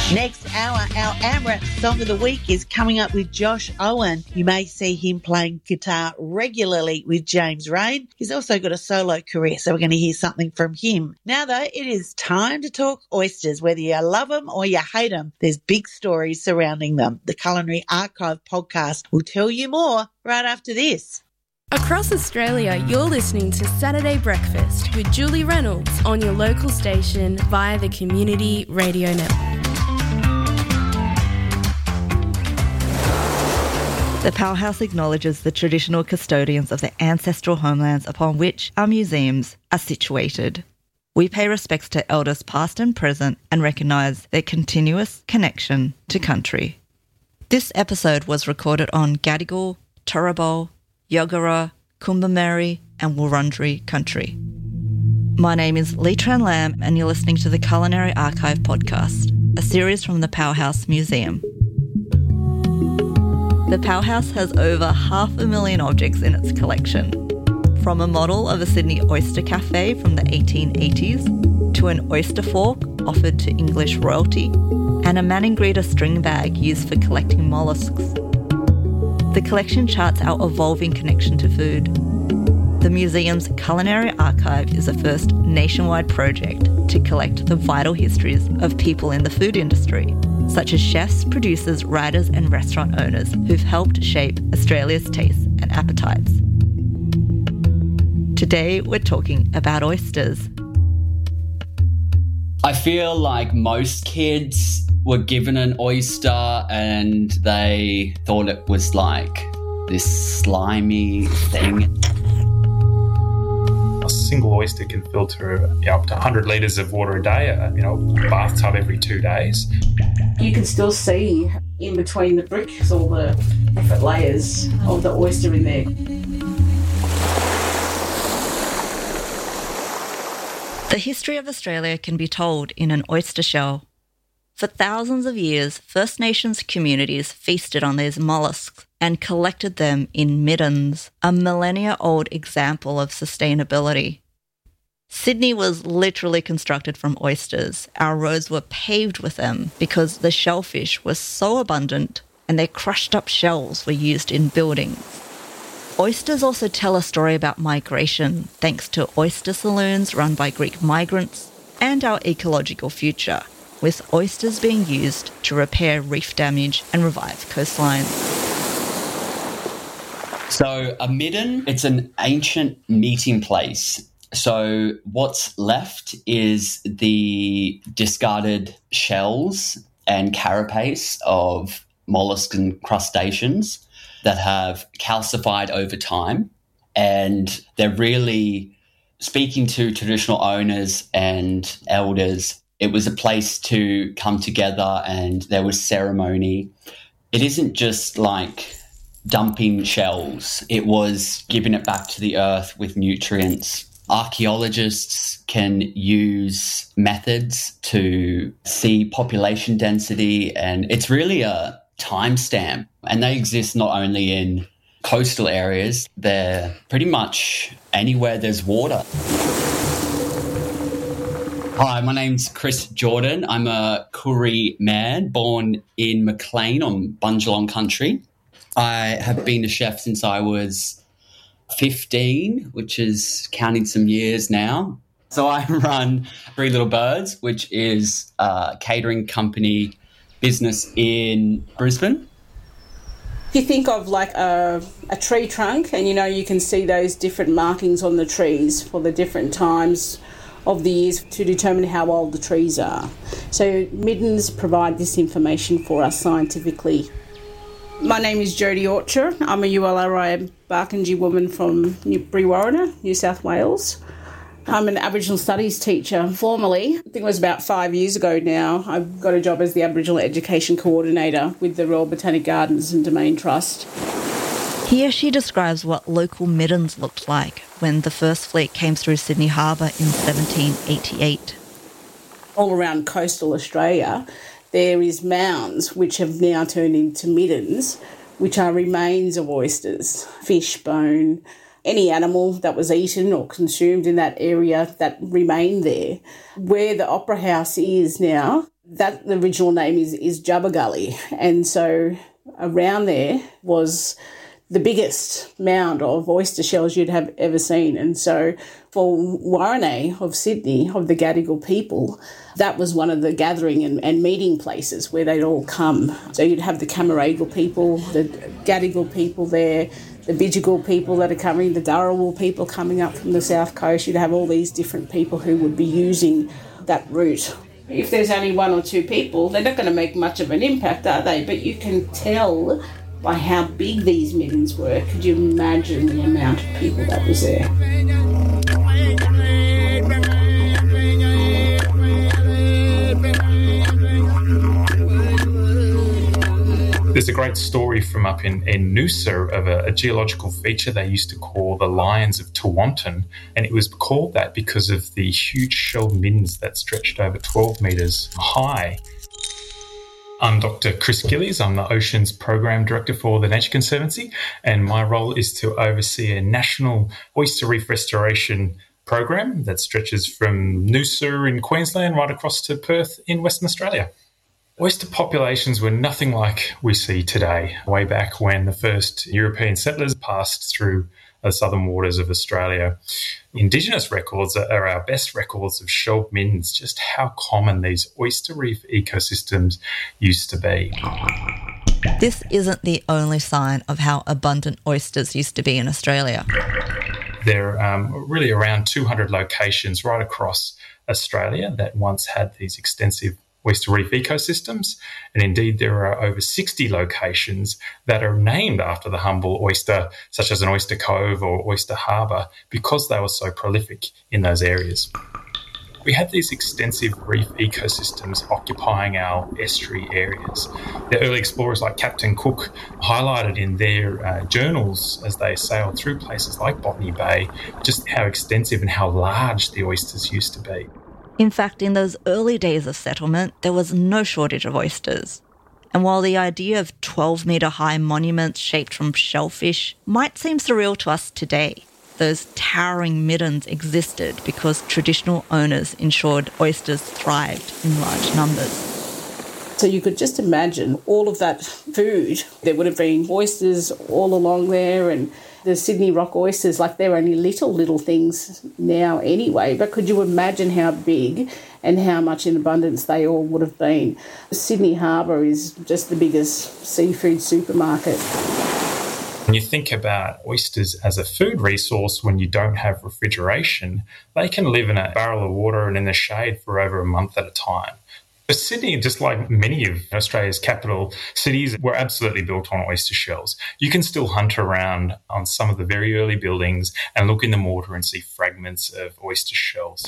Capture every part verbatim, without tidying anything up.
Next hour, our AMRAP Song of the Week is coming up with Josh Owen. You may see him playing guitar regularly with James Rain. He's also got a solo career, so we're going to hear something from him. Now, though, it is time to talk oysters. Whether you love them or you hate them, there's big stories surrounding them. The Culinary Archive podcast will tell you more right after this. Across Australia, you're listening to Saturday Breakfast with Julie Reynolds on your local station via the Community Radio Network. The Powerhouse acknowledges the traditional custodians of the ancestral homelands upon which our museums are situated. We pay respects to elders past and present and recognise their continuous connection to country. This episode was recorded on Gadigal, Turrbal, Yagara, Kumbameri and Wurundjeri country. My name is Lee Tran Lam and you're listening to the Culinary Archive podcast, a series from the Powerhouse Museum. The Powerhouse has over half a million objects in its collection, from a model of a Sydney oyster cafe from the eighteen eighties to an oyster fork offered to English royalty and a Maningrida string bag used for collecting mollusks. The collection charts our evolving connection to food. The museum's Culinary Archive is the first nationwide project to collect the vital histories of people in the food industry, such as chefs, producers, writers and restaurant owners who've helped shape Australia's tastes and appetites. Today we're talking about oysters. I feel like most kids were given an oyster and they thought it was like this slimy thing. A single oyster can filter you know, up to one hundred litres of water a day, uh, you know, a bathtub every two days. You can still see in between the bricks all the different layers of the oyster in there. The history of Australia can be told in an oyster shell. For thousands of years, First Nations communities feasted on these mollusks and collected them in middens, a millennia-old example of sustainability. Sydney was literally constructed from oysters. Our roads were paved with them because the shellfish was so abundant and their crushed-up shells were used in buildings. Oysters also tell a story about migration, thanks to oyster saloons run by Greek migrants, and our ecological future, with oysters being used to repair reef damage and revive coastlines. So a midden, it's an ancient meeting place. So what's left is the discarded shells and carapace of mollusks and crustaceans that have calcified over time. And they're really speaking to traditional owners and elders. It was a place to come together and there was ceremony. It isn't just like dumping shells. It was giving it back to the earth with nutrients. Archaeologists can use methods to see population density, and it's really a timestamp. And they exist not only in coastal areas, they're pretty much anywhere there's water. Hi, my name's Chris Jordan. I'm a Koori man born in Maclean on Bundjalung country. I have been a chef since I was fifteen, which is counting some years now. So I run Three Little Birds, which is a catering company business in Brisbane. If you think of like a, a tree trunk and, you know, you can see those different markings on the trees for the different times of the years to determine how old the trees are. So middens provide this information for us scientifically. My name is Jodie Orcher. I'm a U L R I Barkindji woman from New Brewarrina, New South Wales. I'm an Aboriginal Studies teacher. Formerly, I think it was about five years ago now, I got a job as the Aboriginal Education Coordinator with the Royal Botanic Gardens and Domain Trust. Here she describes what local middens looked like when the first fleet came through Sydney Harbour in seventeen eighty-eight. All around coastal Australia, there is mounds which have now turned into middens, which are remains of oysters, fish, bone, any animal that was eaten or consumed in that area that remained there. Where the Opera House is now, that the original name is, is Jubba Gully. And so around there was the biggest mound of oyster shells you'd have ever seen. And so for Warrane of Sydney, of the Gadigal people, that was one of the gathering and, and meeting places where they'd all come. So you'd have the Camaragal people, the Gadigal people there, the Bidjigal people that are coming, the Dharawal people coming up from the south coast. You'd have all these different people who would be using that route. If there's only one or two people, they're not going to make much of an impact, are they? But you can tell by how big these middens were. Could you imagine the amount of people that was there? There's a great story from up in, in Noosa of a, a geological feature they used to call the Lions of Tewantin, and it was called that because of the huge shelled middens that stretched over twelve metres high. I'm Doctor Chris Gillies. I'm the Oceans Program Director for the Nature Conservancy, and my role is to oversee a national oyster reef restoration program that stretches from Noosa in Queensland right across to Perth in Western Australia. Oyster populations were nothing like we see today, way back when the first European settlers passed through the southern waters of Australia. Indigenous records are our best records of shelled middens, just how common these oyster reef ecosystems used to be. This isn't the only sign of how abundant oysters used to be in Australia. There are um, really around two hundred locations right across Australia that once had these extensive oyster reef ecosystems, and indeed there are over sixty locations that are named after the humble oyster, such as an oyster cove or oyster harbour, because they were so prolific in those areas. We had these extensive reef ecosystems occupying our estuary areas. The early explorers like Captain Cook highlighted in their uh, journals as they sailed through places like Botany Bay just how extensive and how large the oysters used to be. In fact, in those early days of settlement, there was no shortage of oysters. And while the idea of twelve-metre high monuments shaped from shellfish might seem surreal to us today, those towering middens existed because traditional owners ensured oysters thrived in large numbers. So you could just imagine all of that food. There would have been oysters all along there, and the Sydney rock oysters, like they're only little, little things now anyway, but could you imagine how big and how much in abundance they all would have been? Sydney Harbour is just the biggest seafood supermarket. When you think about oysters as a food resource when you don't have refrigeration, they can live in a barrel of water and in the shade for over a month at a time. Sydney, just like many of Australia's capital cities, were absolutely built on oyster shells. You can still hunt around on some of the very early buildings and look in the mortar and see fragments of oyster shells.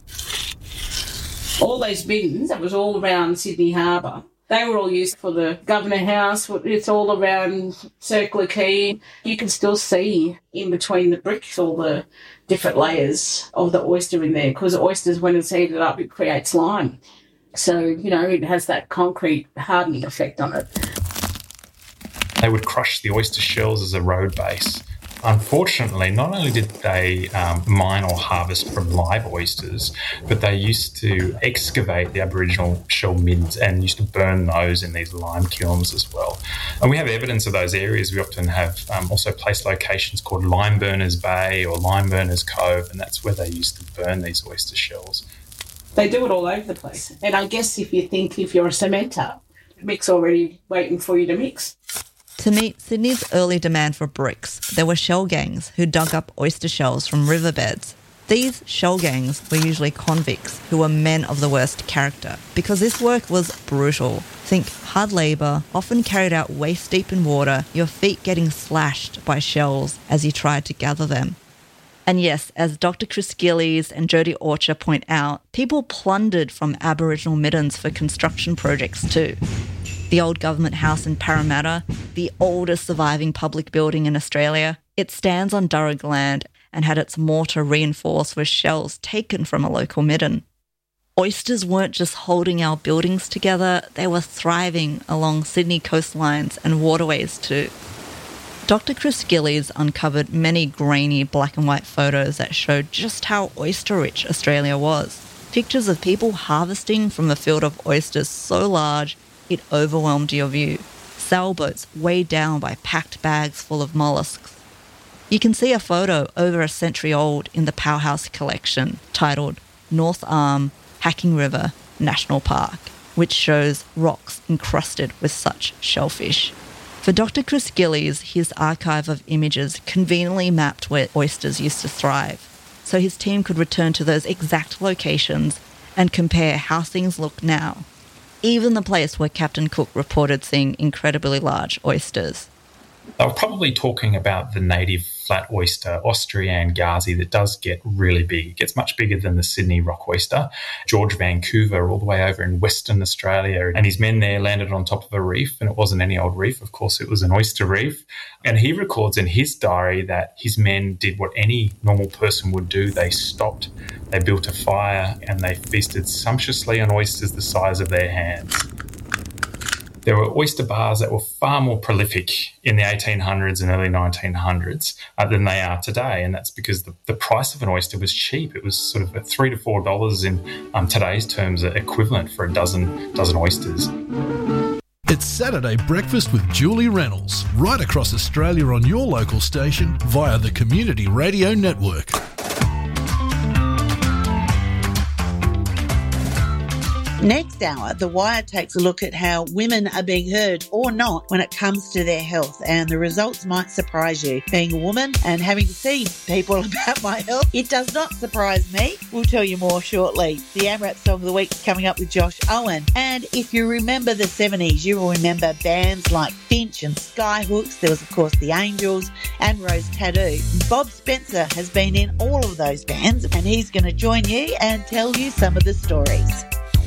All those bins, that was all around Sydney Harbour. They were all used for the Governor House. It's all around Circular Quay. You can still see in between the bricks all the different layers of the oyster in there, because oysters, when it's heated up, it creates lime. So, you know, it has that concrete hardening effect on it. They would crush the oyster shells as a road base. Unfortunately, not only did they um, mine or harvest from live oysters, but they used to excavate the Aboriginal shell middens and used to burn those in these lime kilns as well. And we have evidence of those areas. We often have um, also place locations called Lime Burners Bay or Lime Burners Cove, and that's where they used to burn these oyster shells. They do it all over the place. And I guess if you think if you're a cementer, mix already waiting for you to mix. To meet Sydney's early demand for bricks, there were shell gangs who dug up oyster shells from riverbeds. These shell gangs were usually convicts who were men of the worst character, because this work was brutal. Think hard labour, often carried out waist deep in water, your feet getting slashed by shells as you tried to gather them. And yes, as Doctor Chris Gillies and Jodie Orcher point out, people plundered from Aboriginal middens for construction projects too. The old government house in Parramatta, the oldest surviving public building in Australia, it stands on Durrag land and had its mortar reinforced with shells taken from a local midden. Oysters weren't just holding our buildings together, they were thriving along Sydney coastlines and waterways too. Doctor Chris Gillies uncovered many grainy black and white photos that showed just how oyster-rich Australia was. Pictures of people harvesting from a field of oysters so large it overwhelmed your view. Sailboats weighed down by packed bags full of mollusks. You can see a photo over a century old in the Powerhouse collection titled North Arm, Hacking River National Park, which shows rocks encrusted with such shellfish. For Doctor Chris Gillies, his archive of images conveniently mapped where oysters used to thrive, so his team could return to those exact locations and compare how things look now, even the place where Captain Cook reported seeing incredibly large oysters. They were probably talking about the native flat oyster, Austrian gazi, that does get really big. It gets much bigger than the Sydney rock oyster. George Vancouver, all the way over in Western Australia, and his men there landed on top of a reef, and it wasn't any old reef. Of course, it was an oyster reef. And he records in his diary that his men did what any normal person would do. They stopped, they built a fire, and they feasted sumptuously on oysters the size of their hands. There were oyster bars that were far more prolific in the eighteen hundreds and early nineteen hundreds uh, than they are today, and that's because the, the price of an oyster was cheap. It was sort of a three to four dollars in um, today's terms, equivalent for a dozen dozen oysters. It's Saturday Breakfast with Julie Reynolds, right across Australia on your local station via the Community Radio Network. Next hour, The Wire takes a look at how women are being heard or not when it comes to their health, and the results might surprise you. Being a woman and having to see people about my health, it does not surprise me. We'll tell you more shortly. The AMRAP Song of the Week is coming up with Josh Owen. And if you remember the seventies, you will remember bands like Finch and Skyhooks. There was, of course, the Angels and Rose Tattoo. Bob Spencer has been in all of those bands, and he's going to join you and tell you some of the stories.